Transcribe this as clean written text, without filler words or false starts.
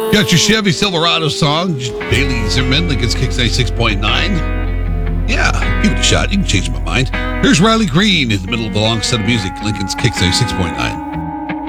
Got your Chevy Silverado song, Bailey Zimmerman, Lincoln's Kicks 96.9. Yeah, give it a shot. You can change my mind. Here's Riley Green in the middle of the long set of music, Lincoln's Kicks 96.9.